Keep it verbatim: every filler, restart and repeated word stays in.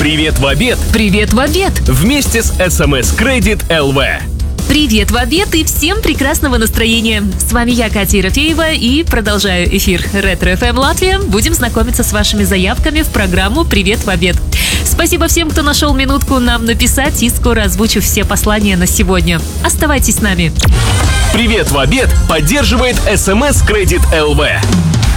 Привет в обед! Привет в обед! Вместе с эс эм эс Credit эл ви. Привет в обед и всем прекрасного настроения! С вами я, Катя Ерофеева, и продолжаю эфир Ретро эф эм Латвия. Будем знакомиться с вашими заявками в программу «Привет в обед». Спасибо всем, кто нашел минутку нам написать, и скоро озвучу все послания на сегодня. Оставайтесь с нами. Привет в обед поддерживает эс эм эс Credit эл ви.